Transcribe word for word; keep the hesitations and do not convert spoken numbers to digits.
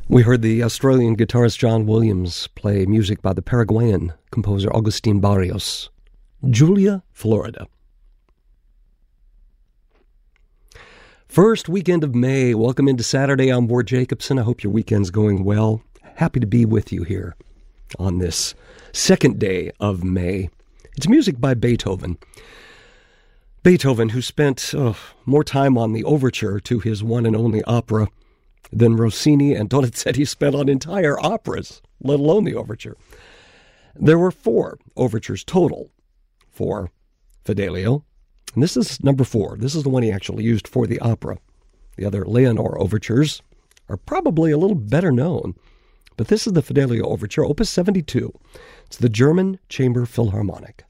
We heard the Australian guitarist John Williams play music by the Paraguayan composer Agustin Barrios. Julia, Florida. First weekend of May. Welcome into Saturday. I'm Ward Jacobson. I hope your weekend's going well. Happy to be with you here on this second day of May. It's music by Beethoven. Beethoven, who spent oh, more time on the overture to his one and only opera than Rossini and Donizetti spent on entire operas, let alone the overture. There were four overtures total for Fidelio, and this is number four. This is the one he actually used for the opera. The other Leonore overtures are probably a little better known, but this is the Fidelio overture, opus seventy-two. It's the German Chamber Philharmonic.